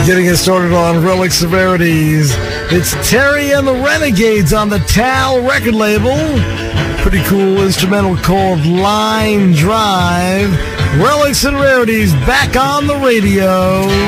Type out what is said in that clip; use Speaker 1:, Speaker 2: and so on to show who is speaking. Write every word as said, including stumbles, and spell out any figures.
Speaker 1: Getting us started on Relics of Rarities. It's Terry and the Renegades on the Tal record label. Pretty cool instrumental called Line Drive. Relics and Rarities back on the radio.